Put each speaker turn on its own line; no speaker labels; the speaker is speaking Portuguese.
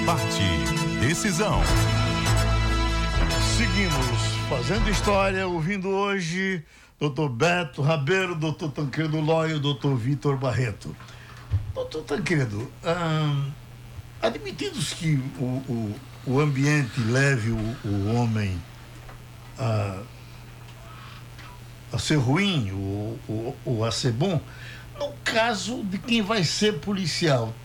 Debate Decisão.
Seguimos fazendo história, ouvindo hoje Dr. Beto Rabelo, Dr. Tancredo Ló e Dr. Vitor Barreto. Dr. Tancredo, admitidos que o ambiente leve o homem a ser ruim ou a ser bom, no caso de quem vai ser policial,